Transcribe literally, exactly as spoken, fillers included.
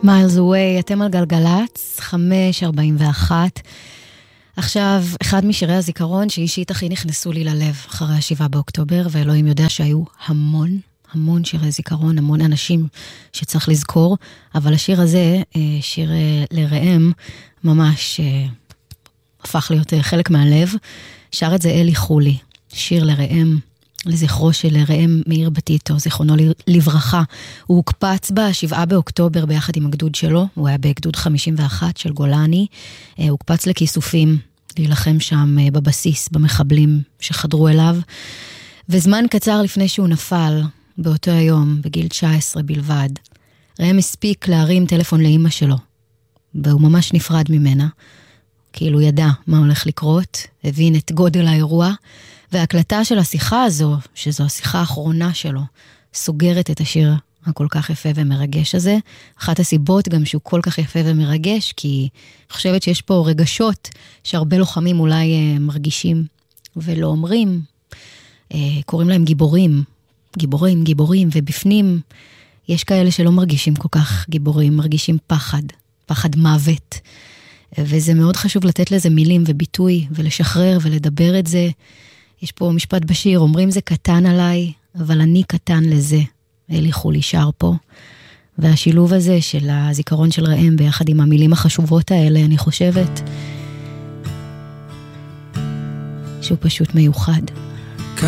Miles Away, אתם על גלגלץ, חמש ארבעים ואחת. עכשיו, אחד משירי הזיכרון שאישית הכי נכנסו לי ללב אחרי השבעה באוקטובר, ואלוהים יודע שהיו המון, המון שירי זיכרון, המון אנשים שצריך לזכור, אבל השיר הזה, שיר לראם, ממש הפך להיות חלק מהלב. שר את זה אלי חולי, שיר לראם, לזכרו של ראם מאיר בתיתו, זיכרונו לברכה. הוא הוקפץ בשבעה באוקטובר ביחד עם הגדוד שלו, הוא היה בגדוד חמישים ואחת של גולני, הוא הוקפץ לכיסופים, להילחם שם בבסיס, במחבלים שחדרו אליו, וזמן קצר לפני שהוא נפל, באותו היום, בגיל תשע עשרה בלבד, ראם הספיק להרים טלפון לאמא שלו, והוא ממש נפרד ממנה, כאילו ידע מה הולך לקרות, הבין את גודל האירוע, וההקלטה של השיחה הזו, שזו השיחה האחרונה שלו, סוגרת את השיר הכל כך יפה ומרגש הזה. אחת הסיבות גם שהוא כל כך יפה ומרגש, כי אני חושבת שיש פה רגשות שהרבה לוחמים אולי מרגישים ולא אומרים, קוראים להם גיבורים, גיבורים, גיבורים, ובפנים יש כאלה שלא מרגישים כל כך גיבורים, מרגישים פחד, פחד מוות, וזה מאוד חשוב לתת לזה מילים וביטוי, ולשחרר ולדבר את זה. יש פה משפט בשיר, אומרים זה קטן עליי, אבל אני קטן לזה. אלי חולי שר פה. והשילוב הזה של הזיכרון של ראם ביחד עם המילים החשובות האלה, אני חושבת שהוא פשוט מיוחד.